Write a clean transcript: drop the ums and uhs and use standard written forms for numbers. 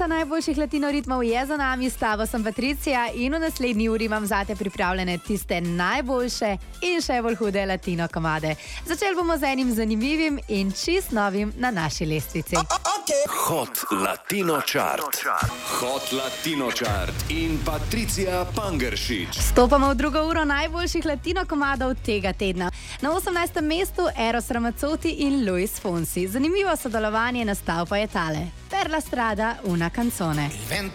Polovica najboljših latino ritmov je za nami, s tabo sem Patricija in v naslednji uri imam zate pripravljene tiste najboljše in še bolj hude latino komade. Začeli bomo z enim zanimivim in čist novim na naši lestvici. Hot Latino Chart. Hot Latino Chart in Patricija Pangeršič. Stopamo v drugo uro najboljših latino komadov tega tedna. Na 18. mestu Eros Ramazzotti in Luis Fonsi. Zanimivo sodelovanje nastal pa je tale. Per la strada una canzone.